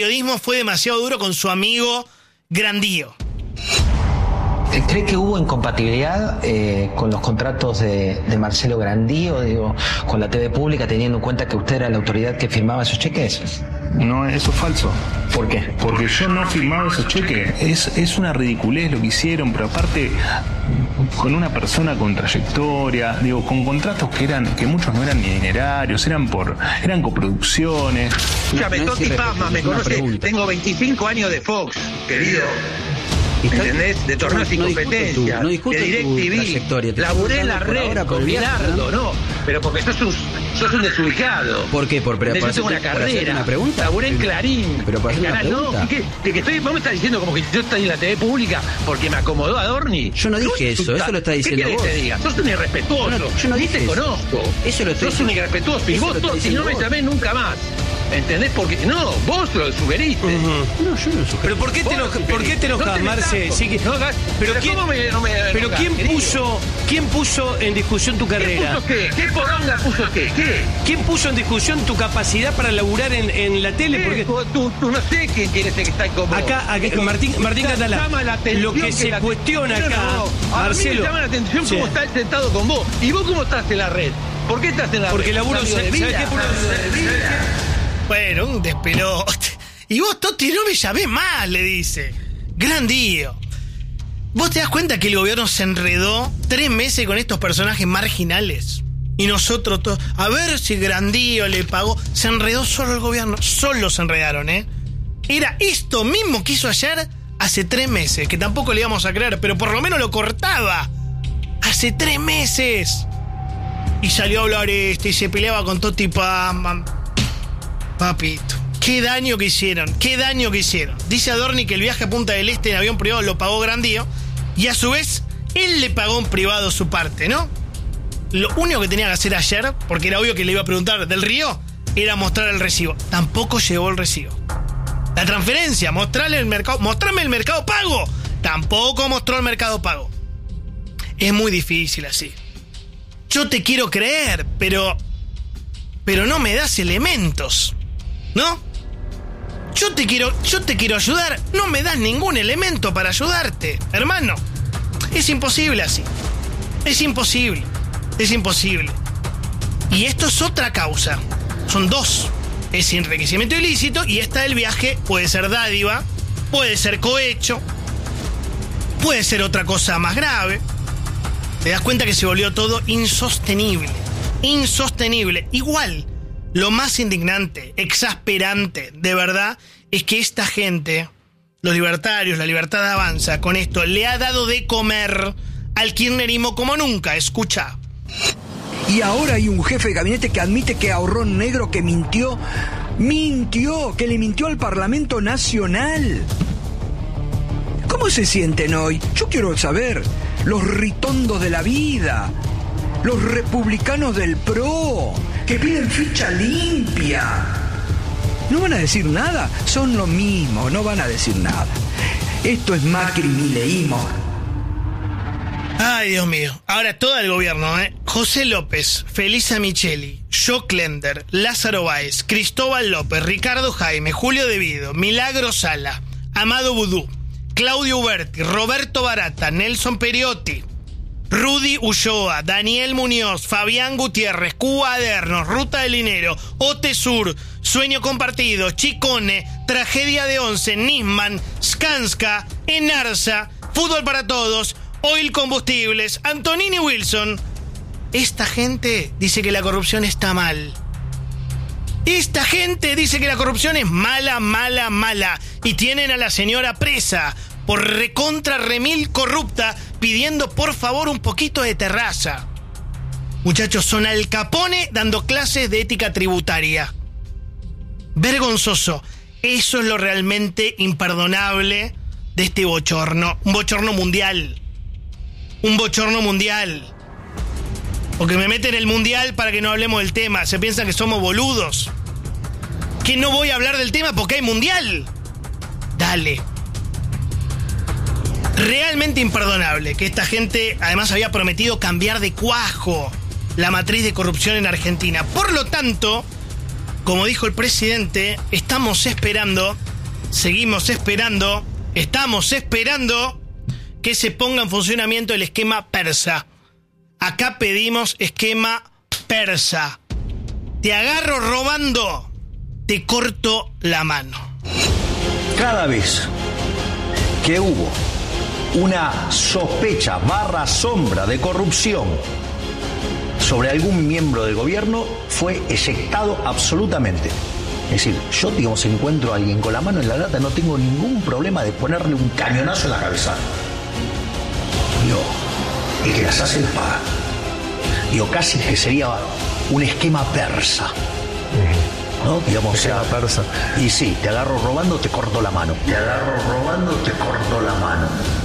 periodismo fue demasiado duro con su amigo Grandío. ¿Cree que hubo incompatibilidad con los contratos de Marcelo Grandío, digo, con la TV pública, teniendo en cuenta que usted era la autoridad que firmaba esos cheques? No, eso es falso. ¿Por qué? Porque yo no firmaba esos cheques. Es una ridiculez lo que hicieron, pero aparte con una persona con trayectoria, digo, con contratos que muchos no eran ni dinerarios, eran coproducciones. Ya me toque Pazma, me conoce, tengo 25 años de Fox, querido. ¿Entendés? De torneos y competencias, de DirecTV, laburé en la red con Bilardo, ¿no? Pero porque sos un desubicado. ¿Por qué? Yo tengo una carrera. Una pregunta. Laburé en Clarín. Pero para hacer una pregunta. No, vos me estás diciendo como que yo estoy en la TV pública porque me acomodó Adorni. Yo no dije eso lo está diciendo vos. ¿Qué querés que te diga? Sos un irrespetuoso. Yo no dije te conozco. Eso lo estoy Sos un irrespetuoso. Y vos si no me llamés nunca más. ¿Entendés? Porque no, vos lo sugeriste. No, yo no lo sugerí. Pero ¿por qué te enojas, Marce? Sí que, pero ¿quién puso en discusión tu carrera? ¿Quién puso qué? ¿Qué poronga puso qué? ¿Quién puso en discusión tu capacidad para laburar en la tele? Porque tú no sé quién es el que está incómodo. Acá Martín Catalán, lo que se cuestiona acá, Marcelo. A mí me llama la atención cómo está él sentado con vos. ¿Y vos cómo estás en la red? ¿Por qué estás en la red? Porque laburo de vida. Bueno, un despelote. Y vos, Toti, no me llamé más, le dice. Grandío. ¿Vos te das cuenta que el gobierno se enredó 3 meses con estos personajes marginales? Y nosotros todos, a ver si Grandío le pagó. Se enredó solo el gobierno. Solo se enredaron, ¿eh? Era esto mismo que hizo ayer hace 3 meses. Que tampoco le íbamos a creer, pero por lo menos lo cortaba. Hace 3 meses. Y salió a hablar y se peleaba con Toti Pazman. Papito, qué daño que hicieron. Dice Adorni que el viaje a Punta del Este en avión privado lo pagó Grandío y a su vez él le pagó en privado su parte, ¿no? Lo único que tenía que hacer ayer, porque era obvio que le iba a preguntar del Río, era mostrar el recibo. Tampoco llevó el recibo. La transferencia, mostrame el mercado pago. Tampoco mostró el mercado pago. Es muy difícil así. Yo te quiero creer, pero no me das elementos. ¿No? Yo te quiero ayudar. No me das ningún elemento para ayudarte, hermano. Es imposible así. Es imposible. Y esto es otra causa. Son 2. Es enriquecimiento ilícito y esta del viaje puede ser dádiva, puede ser cohecho, puede ser otra cosa más grave. Te das cuenta que se volvió todo insostenible. Igual. Lo más indignante, exasperante, de verdad, es que esta gente, los libertarios, la libertad avanza, con esto le ha dado de comer al kirchnerismo como nunca. Escucha. Y ahora hay un jefe de gabinete que admite que ahorró negro, que mintió, que le mintió al Parlamento Nacional. ¿Cómo se sienten hoy? Yo quiero saber. Los ritondos de la vida, los republicanos del PRO, que piden ficha limpia. ¿No van a decir nada? Son lo mismo, no van a decir nada. Esto es macrimileísmo. Ay, Dios mío. Ahora todo el gobierno, José López, Felisa Micheli, Jo Klender, Lázaro Báez, Cristóbal López, Ricardo Jaime, Julio De Vido, Milagro Sala, Amado Vudú, Claudio Uberti, Roberto Barata, Nelson Periotti, Rudy Ulloa, Daniel Muñoz, Fabián Gutiérrez, Cuadernos, Ruta del Dinero, Otesur, Sueño Compartido, Chicone, Tragedia de Once, Nisman, Skanska, Enarsa, Fútbol para Todos, Oil Combustibles, Antonini Wilson. Esta gente dice que la corrupción está mal. Esta gente dice que la corrupción es mala. Y tienen a la señora presa por recontra remil corrupta, pidiendo por favor un poquito de terraza. Muchachos, son Al Capone dando clases de ética tributaria. Vergonzoso. Eso es lo realmente imperdonable de este bochorno. Un bochorno mundial. Porque me meten el mundial para que no hablemos del tema. Se piensan que somos boludos. Que no voy a hablar del tema porque hay mundial. Dale. Realmente imperdonable que esta gente además había prometido cambiar de cuajo la matriz de corrupción en Argentina. Por lo tanto, como dijo el presidente, estamos esperando seguimos esperando, estamos esperando que se ponga en funcionamiento el esquema persa. Acá pedimos esquema persa. Te agarro robando, te corto la mano. Cada vez que hubo una sospecha / sombra de corrupción sobre algún miembro del gobierno, fue eyectado absolutamente. Es decir, yo, digamos, encuentro a alguien con la mano en la lata, no tengo ningún problema de ponerle un cañonazo en la cabeza. Digo, el que las hace las paga. Digo, casi que sería un esquema persa. ¿No? Digamos, esquema persa. Y sí, te agarro robando, te corto la mano. Te agarro robando, te corto la mano.